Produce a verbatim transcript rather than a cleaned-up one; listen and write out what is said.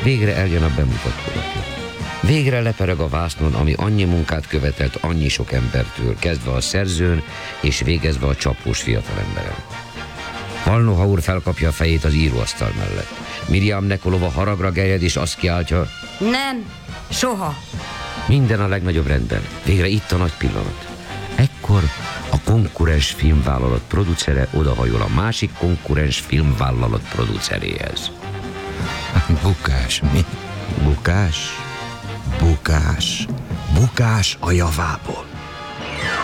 Végre eljön a bemutatónapja. Végre lepereg a vásznon, ami annyi munkát követelt annyi sok embertől, kezdve a szerzőn és végezve a csapós fiatalemberen. Valnoha úr felkapja a fejét az íróasztal mellett. Mirjam Nekolova haragra gerjed és azt kiáltja: Nem, soha. Minden a legnagyobb rendben. Végre itt a nagy pillanat. Ekkor a konkurens filmvállalat producere odahajol a másik konkurens filmvállalat produceréhez. Bukás mi? Bukás? Bukás. Bukás a javából.